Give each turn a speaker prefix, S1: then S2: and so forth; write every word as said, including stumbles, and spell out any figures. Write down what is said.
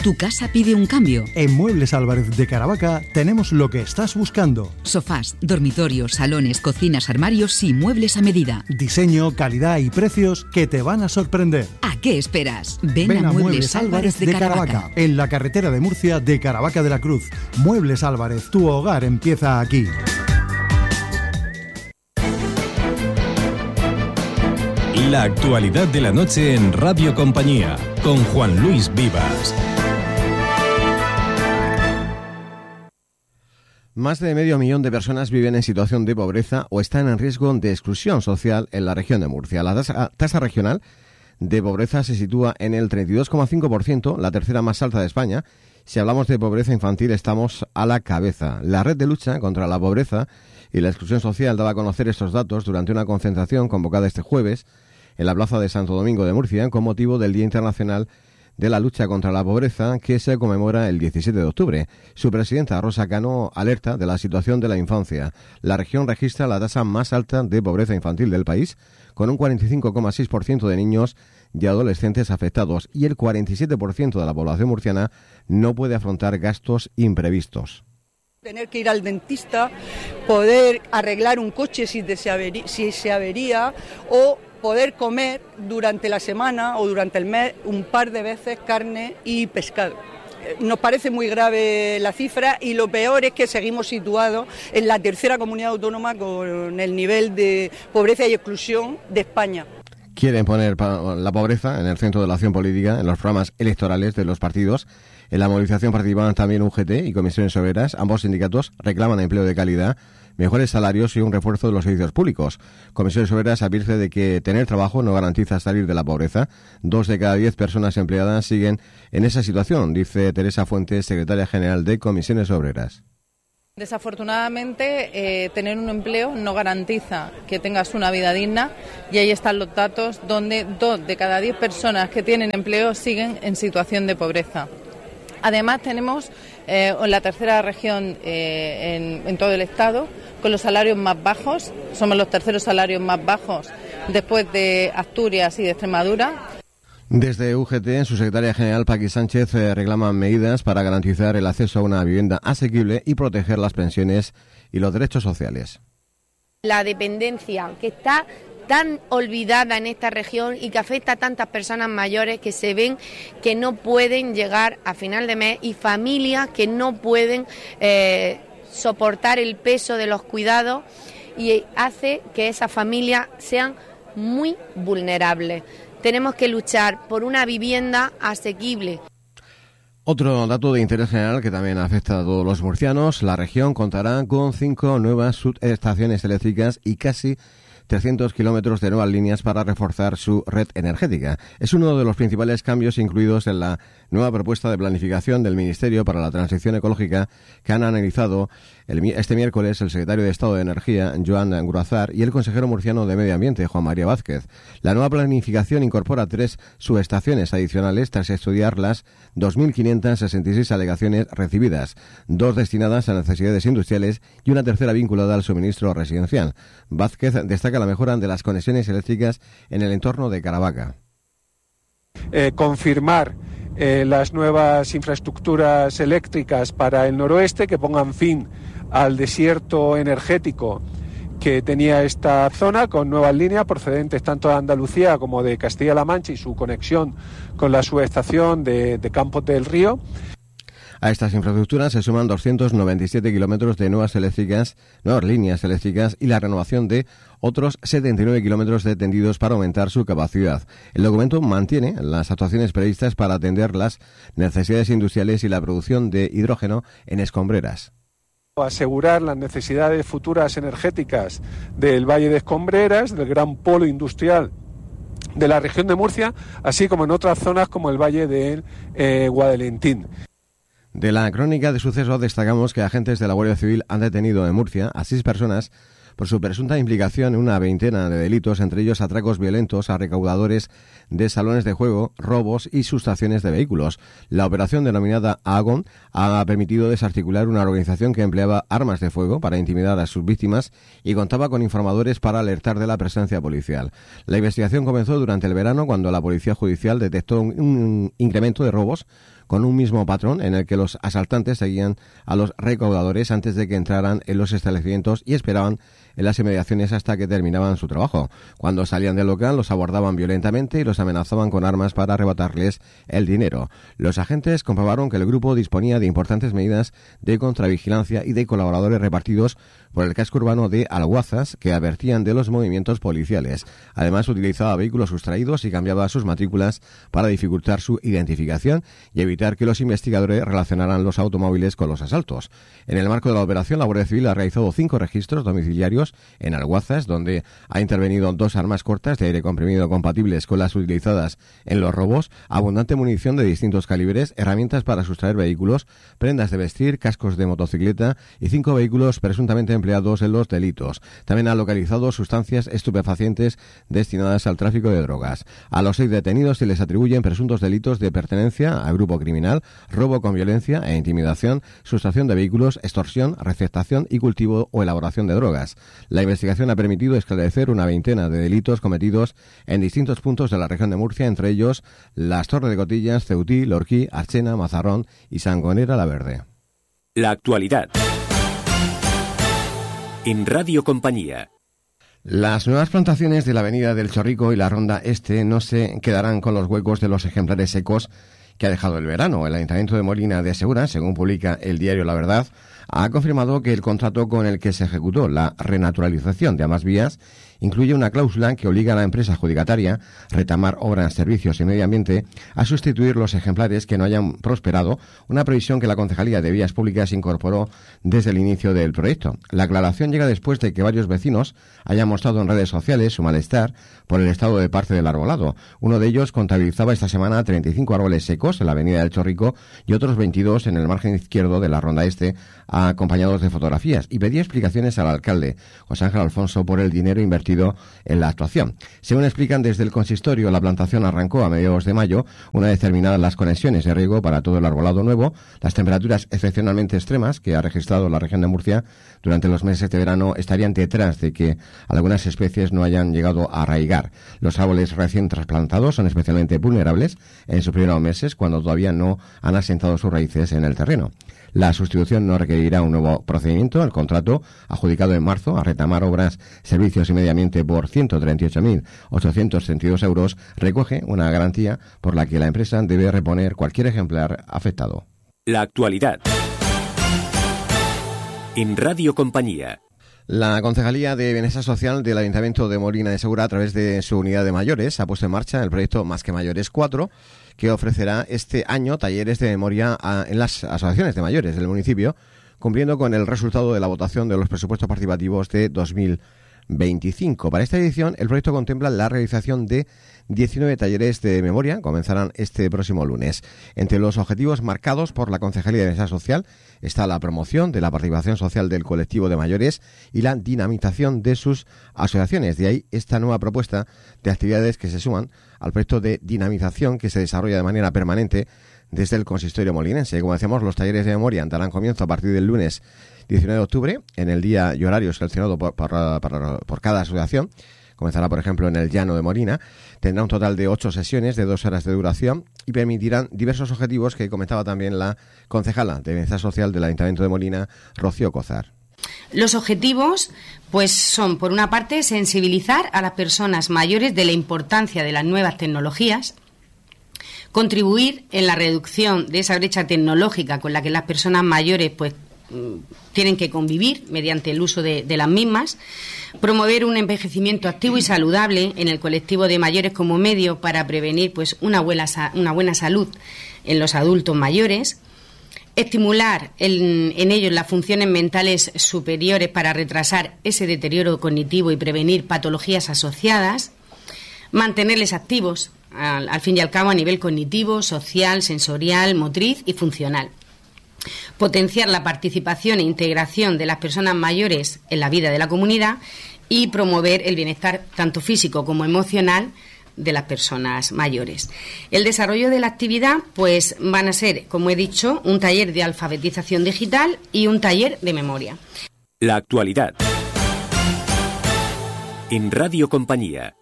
S1: ¿Tu casa pide un cambio?
S2: En Muebles Álvarez de Caravaca tenemos lo que estás buscando.
S1: Sofás, dormitorios, salones, cocinas, armarios y muebles a medida.
S2: Diseño, calidad y precios que te van a sorprender.
S1: ¿A qué esperas? Ven,
S2: Ven
S1: a,
S2: a
S1: Muebles,
S2: Muebles
S1: Álvarez de, de Caravaca.
S2: Caravaca, en la carretera de Murcia de Caravaca de la Cruz. Muebles Álvarez, tu hogar empieza aquí.
S3: La actualidad de la noche en Radio Compañía, con Juan Luis Vivas.
S4: Más de medio millón de personas viven en situación de pobreza o están en riesgo de exclusión social en la región de Murcia. La tasa, tasa regional de pobreza se sitúa en el treinta y dos coma cinco por ciento, la tercera más alta de España. Si hablamos de pobreza infantil, estamos a la cabeza. La Red de Lucha contra la Pobreza y la Exclusión Social daba a conocer estos datos durante una concentración convocada este jueves en la Plaza de Santo Domingo de Murcia con motivo del Día Internacional de la Lucha contra la Pobreza, que se conmemora el diecisiete de octubre. Su presidenta, Rosa Cano, alerta de la situación de la infancia. La región registra la tasa más alta de pobreza infantil del país, con un cuarenta y cinco coma seis por ciento de niños y adolescentes afectados, y el cuarenta y siete por ciento de la población murciana no puede afrontar gastos imprevistos.
S5: Tener que ir al dentista, poder arreglar un coche si se avería, si se avería o poder comer durante la semana o durante el mes un par de veces carne y pescado. Nos parece muy grave la cifra y lo peor es que seguimos situados en la tercera comunidad autónoma con el nivel de pobreza y exclusión de España.
S4: Quieren poner la pobreza en el centro de la acción política, en los programas electorales de los partidos. En la movilización participaban también U G T y Comisiones Obreras. Ambos sindicatos reclaman empleo de calidad, mejores salarios y un refuerzo de los servicios públicos. Comisiones Obreras advierte de que tener trabajo no garantiza salir de la pobreza. Dos de cada diez personas empleadas siguen en esa situación, dice Teresa Fuentes, secretaria general de Comisiones Obreras.
S6: Desafortunadamente, eh, tener un empleo no garantiza que tengas una vida digna y ahí están los datos donde dos de cada diez personas que tienen empleo siguen en situación de pobreza. Además, tenemos eh, la tercera región eh, en, en todo el Estado con los salarios más bajos. Somos los terceros salarios más bajos después de Asturias y de Extremadura.
S4: Desde U G T, su secretaria general, Paqui Sánchez, eh, reclaman medidas para garantizar el acceso a una vivienda asequible y proteger las pensiones y los derechos sociales.
S7: La dependencia, que está tan olvidada en esta región y que afecta a tantas personas mayores que se ven que no pueden llegar a final de mes y familias que no pueden eh, soportar el peso de los cuidados y hace que esas familias sean muy vulnerables. Tenemos que luchar por una vivienda asequible.
S4: Otro dato de interés general que también afecta a todos los murcianos, la región contará con cinco nuevas subestaciones eléctricas y casi trescientos kilómetros de nuevas líneas para reforzar su red energética. Es uno de los principales cambios incluidos en la nueva propuesta de planificación del Ministerio para la Transición Ecológica que han analizado el, este miércoles el secretario de Estado de Energía, Joan Gruazar, y el consejero murciano de Medio Ambiente, Juan María Vázquez. La nueva planificación incorpora tres subestaciones adicionales tras estudiar las dos mil quinientas sesenta y seis alegaciones recibidas, dos destinadas a necesidades industriales y una tercera vinculada al suministro residencial. Vázquez destaca la mejora de las conexiones eléctricas en el entorno de Caravaca.
S8: Eh, confirmar eh, las nuevas infraestructuras eléctricas para el noroeste que pongan fin al desierto energético que tenía esta zona, con nuevas líneas procedentes tanto de Andalucía como de Castilla-La Mancha y su conexión con la subestación de, de Campos del Río.
S4: A estas infraestructuras se suman doscientos noventa y siete kilómetros de nuevas eléctricas, nuevas líneas eléctricas y la renovación de otros setenta y nueve kilómetros de tendidos para aumentar su capacidad. El documento mantiene las actuaciones previstas para atender las necesidades industriales y la producción de hidrógeno en escombreras.
S8: Asegurar las necesidades futuras energéticas del Valle de Escombreras, del gran polo industrial de la región de Murcia, así como en otras zonas como el Valle de eh, Guadalentín.
S4: De la crónica de sucesos destacamos que agentes de la Guardia Civil han detenido en Murcia a seis personas por su presunta implicación en una veintena de delitos, entre ellos atracos violentos a recaudadores de salones de juego, robos y sustracciones de vehículos. La operación denominada Agon ha permitido desarticular una organización que empleaba armas de fuego para intimidar a sus víctimas y contaba con informadores para alertar de la presencia policial. La investigación comenzó durante el verano cuando la Policía Judicial detectó un, un incremento de robos con un mismo patrón en el que los asaltantes seguían a los recaudadores antes de que entraran en los establecimientos y esperaban en las inmediaciones hasta que terminaban su trabajo. Cuando salían del local los abordaban violentamente y los amenazaban con armas para arrebatarles el dinero. Los agentes comprobaron que el grupo disponía de importantes medidas de contravigilancia y de colaboradores repartidos por el casco urbano de Alguazas que advertían de los movimientos policiales. Además, utilizaba vehículos sustraídos y cambiaba sus matrículas para dificultar su identificación y evitar que los investigadores relacionaran los automóviles con los asaltos. En el marco de la operación, la Guardia Civil ha realizado cinco registros domiciliarios en Alguazas, donde ha intervenido dos armas cortas de aire comprimido compatibles con las utilizadas en los robos, abundante munición de distintos calibres, herramientas para sustraer vehículos, prendas de vestir, cascos de motocicleta y cinco vehículos presuntamente empleados en los delitos. También ha localizado sustancias estupefacientes destinadas al tráfico de drogas. A los seis detenidos se les atribuyen presuntos delitos de pertenencia a grupo criminal, robo con violencia e intimidación, sustracción de vehículos, extorsión, receptación y cultivo o elaboración de drogas. La investigación ha permitido esclarecer una veintena de delitos cometidos en distintos puntos de la región de Murcia, entre ellos las Torres de Cotillas, Ceutí, Lorquí, Archena, Mazarrón y Sangonera la Verde.
S3: La actualidad en Radio Compañía.
S4: Las nuevas plantaciones de la Avenida del Chorrico y la Ronda Este no se quedarán con los huecos de los ejemplares secos que ha dejado el verano. El Ayuntamiento de Molina de Segura, según publica el diario La Verdad, ha confirmado que el contrato con el que se ejecutó la renaturalización de ambas vías incluye una cláusula que obliga a la empresa adjudicataria, Retamar Obras, Servicios y Medio Ambiente, a sustituir los ejemplares que no hayan prosperado, una previsión que la Concejalía de Vías Públicas incorporó desde el inicio del proyecto. La aclaración llega después de que varios vecinos hayan mostrado en redes sociales su malestar por el estado de parte del arbolado. Uno de ellos contabilizaba esta semana treinta y cinco árboles secos en la Avenida del Chorrico y otros veintidós en el margen izquierdo de la Ronda Este, acompañados de fotografías, y pedía explicaciones al alcalde, José Ángel Alfonso, por el dinero invertido en la actuación. Según explican desde el consistorio, la plantación arrancó a mediados de mayo, una vez terminadas las conexiones de riego para todo el arbolado nuevo. Las temperaturas excepcionalmente extremas que ha registrado la región de Murcia durante los meses de verano estarían detrás de que algunas especies no hayan llegado a arraigar. Los árboles recién trasplantados son especialmente vulnerables en sus primeros meses, cuando todavía no han asentado sus raíces en el terreno. La sustitución no requerirá un nuevo procedimiento. El contrato, adjudicado en marzo a Retamar Obras, Servicios y Medio Ambiente por ciento treinta y ocho mil ochocientos treinta y dos euros, recoge una garantía por la que la empresa debe reponer cualquier ejemplar afectado.
S3: La actualidad en Radio Compañía.
S4: La Concejalía de Bienestar Social del Ayuntamiento de Molina de Segura, a través de su unidad de mayores, ha puesto en marcha el proyecto Más que Mayores cuatro, que ofrecerá este año talleres de memoria a, en las asociaciones de mayores del municipio, cumpliendo con el resultado de la votación de los presupuestos participativos de dos mil veinticinco. Para esta edición, el proyecto contempla la realización de diecinueve talleres de memoria, comenzarán este próximo lunes. Entre los objetivos marcados por la Concejalía de Bienestar Social está la promoción de la participación social del colectivo de mayores y la dinamización de sus asociaciones. De ahí esta nueva propuesta de actividades que se suman al proyecto de dinamización que se desarrolla de manera permanente desde el consistorio molinense. Como decíamos, los talleres de memoria darán comienzo a partir del lunes diecinueve de octubre, en el día y horario seleccionado por, por, por, por cada asociación. Comenzará, por ejemplo, en el Llano de Molina. Tendrá un total de ocho sesiones de dos horas de duración y permitirán diversos objetivos que comentaba también la concejala de Bienestar Social del Ayuntamiento de Molina, Rocío Cozar.
S9: Los objetivos, pues, son, por una parte, sensibilizar a las personas mayores de la importancia de las nuevas tecnologías, contribuir en la reducción de esa brecha tecnológica con la que las personas mayores, pues, tienen que convivir mediante el uso de, de las mismas, promover un envejecimiento activo y saludable en el colectivo de mayores como medio para prevenir, pues, una buena, una buena salud en los adultos mayores, estimular en, en ellos las funciones mentales superiores para retrasar ese deterioro cognitivo y prevenir patologías asociadas, mantenerles activos al, al fin y al cabo a nivel cognitivo, social, sensorial, motriz y funcional. Potenciar la participación e integración de las personas mayores en la vida de la comunidad y promover el bienestar tanto físico como emocional de las personas mayores. El desarrollo de la actividad, pues, van a ser, como he dicho, un taller de alfabetización digital y un taller de memoria.
S3: La actualidad en Radio Compañía.